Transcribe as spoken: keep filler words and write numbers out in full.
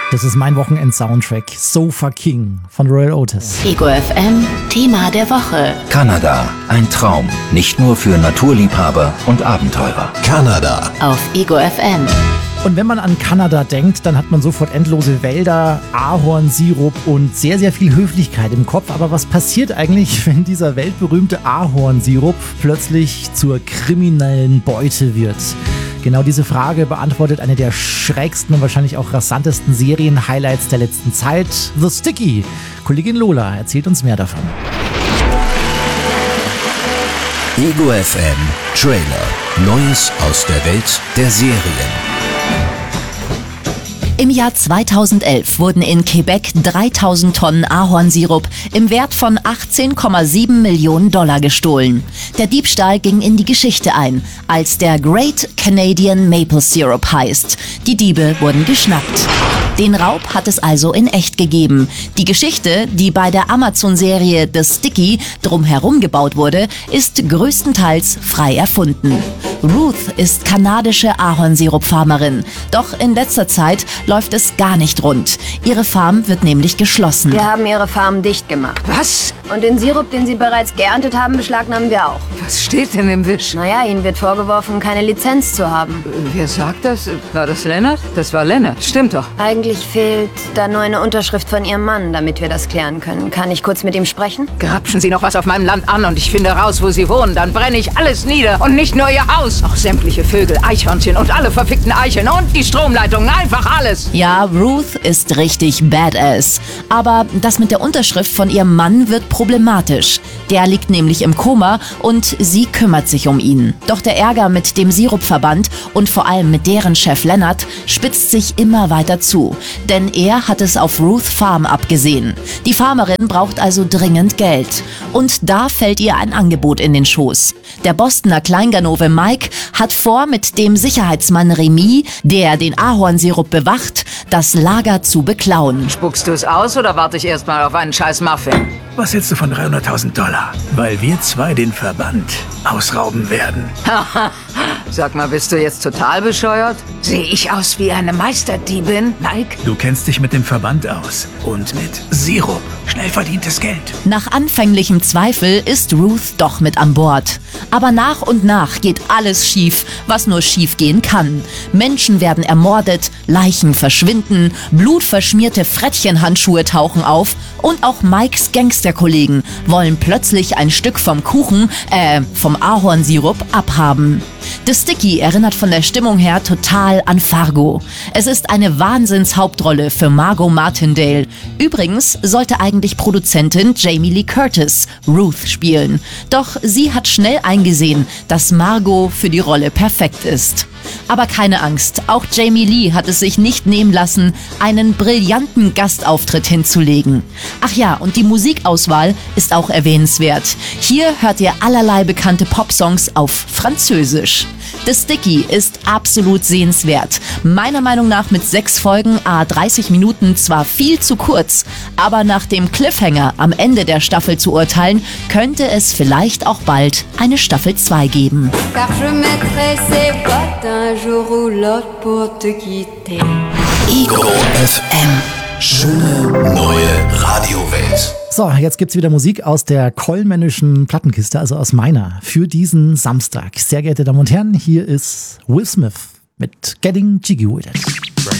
Das ist mein Wochenend-Soundtrack, Sofa King von Royal Otis. Ego F M, Thema der Woche. Kanada, ein Traum, nicht nur für Naturliebhaber und Abenteurer. Kanada. Auf Ego F M. Und wenn man an Kanada denkt, dann hat man sofort endlose Wälder, Ahornsirup und sehr, sehr viel Höflichkeit im Kopf. Aber was passiert eigentlich, wenn dieser weltberühmte Ahornsirup plötzlich zur kriminellen Beute wird? Genau diese Frage beantwortet eine der schrägsten und wahrscheinlich auch rasantesten Serien-Highlights der letzten Zeit, The Sticky. Kollegin Lola erzählt uns mehr davon. Ego F M Trailer. Neues aus der Welt der Serien. Im Jahr zweitausendelf wurden in Quebec dreitausend Tonnen Ahornsirup im Wert von achtzehn Komma sieben Millionen Dollar gestohlen. Der Diebstahl ging in die Geschichte ein, als der Great Canadian Maple Syrup heißt. Die Diebe wurden geschnappt. Den Raub hat es also in echt gegeben. Die Geschichte, die bei der Amazon-Serie The Sticky drumherum gebaut wurde, ist größtenteils frei erfunden. Ruth ist kanadische Ahornsirup-Farmerin. Doch in letzter Zeit läuft es gar nicht rund. Ihre Farm wird nämlich geschlossen. Wir haben ihre Farm dicht gemacht. Was? Und den Sirup, den sie bereits geerntet haben, beschlagnahmen wir auch. Was steht denn im Wisch? Naja, ihnen wird vorgeworfen, keine Lizenz zu haben. Wer sagt das? War das Lennart? Das war Lennart. Stimmt doch. Eigentlich fehlt da nur eine Unterschrift von ihrem Mann, damit wir das klären können. Kann ich kurz mit ihm sprechen? Grapschen Sie noch was auf meinem Land an und ich finde raus, wo Sie wohnen. Dann brenne ich alles nieder. Und nicht nur Ihr Haus. Auch sämtliche Vögel, Eichhörnchen und alle verfickten Eicheln und die Stromleitungen. Einfach alles. Ja, Ruth ist richtig badass. Aber das mit der Unterschrift von ihrem Mann wird problematisch. Der liegt nämlich im Koma und sie kümmert sich um ihn. Doch der Ärger mit dem Sirupverband und vor allem mit deren Chef Lennart spitzt sich immer weiter zu. Denn er hat es auf Ruth Farm abgesehen. Die Farmerin braucht also dringend Geld. Und da fällt ihr ein Angebot in den Schoß. Der Bostoner Kleinganove Mike hat vor, mit dem Sicherheitsmann Remy, der den Ahornsirup bewacht, das Lager zu beklauen. Spuckst du es aus oder warte ich erst mal auf einen scheiß Muffin? Was hältst du von dreihunderttausend Dollar? Weil wir zwei den Verband ausrauben werden. Haha, sag mal, bist du jetzt total bescheuert? Sehe ich aus wie eine Meisterdiebin, Mike? Du kennst dich mit dem Verband aus und mit Sirup. Schnell verdientes Geld. Nach anfänglichem Zweifel ist Ruth doch mit an Bord. Aber nach und nach geht alles schief, was nur schief gehen kann. Menschen werden ermordet, Leichen verschwinden, blutverschmierte Frettchenhandschuhe tauchen auf und auch Mikes Gangsterkollegen wollen plötzlich ein Stück vom Kuchen, äh, vom Ahornsirup abhaben. The Sticky erinnert von der Stimmung her total an Fargo. Es ist eine Wahnsinnshauptrolle für Margot Martindale. Übrigens sollte eigentlich Produzentin Jamie Lee Curtis Ruth spielen. Doch sie hat schnell eingesehen, dass Margot für die Rolle perfekt ist. Aber keine Angst, auch Jamie Lee hat es sich nicht nehmen lassen, einen brillanten Gastauftritt hinzulegen. Ach ja, und die Musikauswahl ist auch erwähnenswert. Hier hört ihr allerlei bekannte Popsongs auf Französisch. The Sticky ist absolut sehenswert. Meiner Meinung nach mit sechs Folgen, à dreißig Minuten zwar viel zu kurz, aber nach dem Cliffhanger am Ende der Staffel zu urteilen, könnte es vielleicht auch bald eine Staffel zwei geben. Ego F M. Schöne neue Radiowelt. So, jetzt gibt's wieder Musik aus der kollmännischen Plattenkiste, also aus meiner, für diesen Samstag. Sehr geehrte Damen und Herren, hier ist Will Smith mit Getting Jiggy With It.